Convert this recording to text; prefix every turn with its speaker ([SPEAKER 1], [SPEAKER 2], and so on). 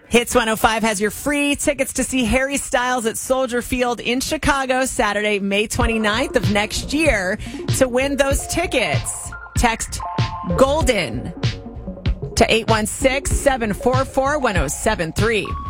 [SPEAKER 1] Hits 105 has your free tickets to see Harry Styles at Soldier Field in Chicago Saturday, May 29th of next year. To win those tickets, text GOLDEN to 816-744-1073.